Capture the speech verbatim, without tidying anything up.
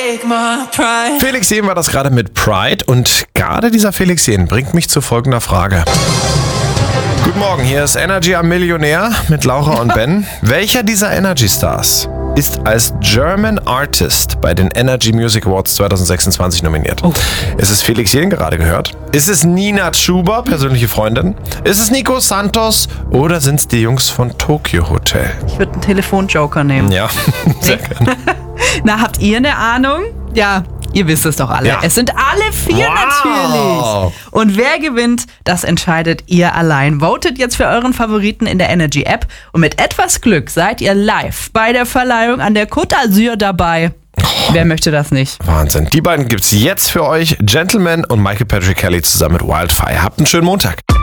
take my pride. Felix Jähn war das gerade mit Pride und gerade dieser Felix Jähn bringt mich zu folgender Frage. Guten Morgen, hier ist Energy am Millionär mit Laura und Ben. Welcher dieser Energy Stars ist als German Artist bei den Energy Music Awards zwanzig sechsundzwanzig nominiert? Oh. Ist es Felix Jähn, gerade gehört? Ist es Nina Chuba, persönliche Freundin? Ist es Nico Santos oder sind es die Jungs von Tokyo Hotel? Ich würde einen Telefonjoker nehmen. Ja, sehr gerne. Na, habt ihr eine Ahnung? Ja, ihr wisst es doch alle. Ja. Es sind alle vier Wow. natürlich. Und wer gewinnt, das entscheidet ihr allein. Votet jetzt für euren Favoriten in der Energy App. Und mit etwas Glück seid ihr live bei der Verleihung an der Côte d'Azur dabei. Oh. Wer möchte das nicht? Wahnsinn. Die beiden gibt's jetzt für euch. Gentleman und Michael Patrick Kelly zusammen mit Wildfire. Habt einen schönen Montag.